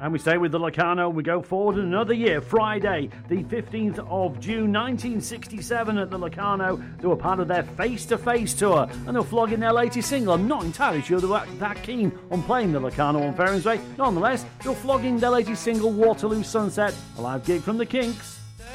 And we stay with the Locarno. We go forward another year. Friday, the 15th of June, 1967 at the Locarno. They were part of their face-to-face tour, and they're flogging their latest single. I'm not entirely sure they were that keen on playing the Locarno on Fairings Way. Nonetheless, they're flogging their latest single, Waterloo Sunset, a live gig from the Kinks.